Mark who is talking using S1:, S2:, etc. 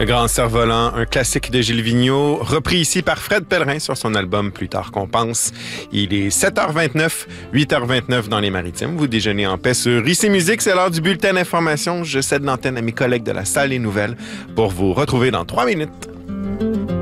S1: Le Grand Cerf-Volant, un classique de Gilles Vigneault, repris ici par Fred Pellerin sur son album Plus tard qu'on pense. Il est 7h29, 8h29 dans les Maritimes. Vous déjeunez en paix sur ICI Musique. C'est l'heure du bulletin d'information. Je cède l'antenne à mes collègues de la salle des nouvelles pour vous retrouver dans 3 minutes.